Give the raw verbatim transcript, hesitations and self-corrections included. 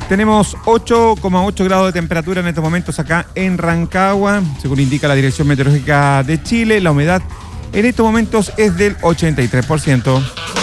Tenemos ocho coma ocho grados de temperatura en estos momentos acá en Rancagua, según indica la Dirección Meteorológica de Chile. La humedad en estos momentos es del ochenta y tres por ciento.